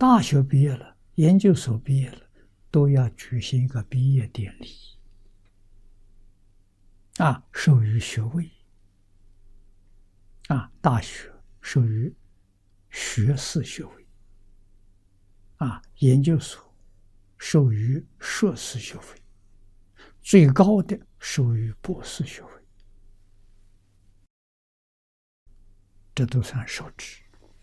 大学毕业了，研究所毕业了，都要举行一个毕业典礼，授予学位，大学授予学士学位，研究所授予硕士学位，最高的授予博士学位，这都算受持。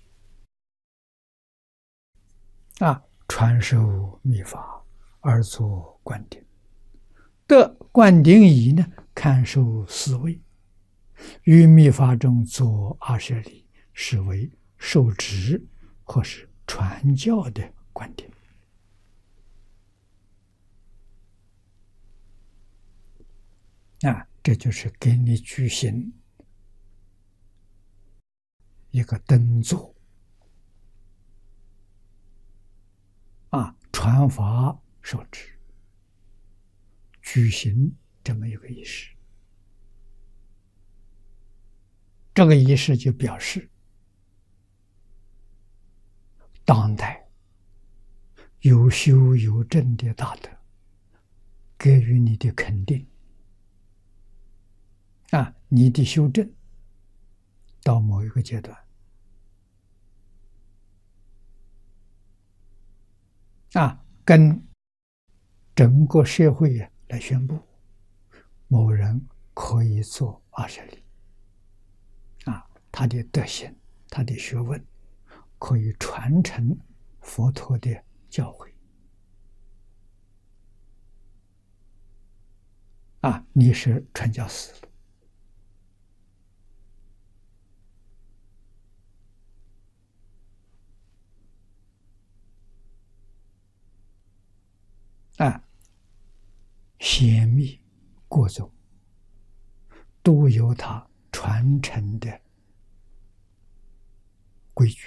传授密法，而作灌顶。得灌顶仪呢，看受四位，于密法中做20礼，是为受持或是传教的灌顶。这就是给你举行一个灯座，传法受持，举行这么一个仪式。这个仪式就表示当代有修有证的大德给予你的肯定，你的修正到某一个阶段，跟整个社会来宣布，某人可以做20礼，他的德行，他的学问可以传承佛陀的教诲，你是传教士了。显密各种都有它传承的规矩，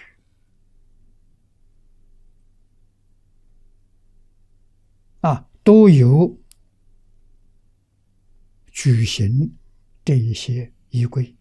都有举行这一些仪规。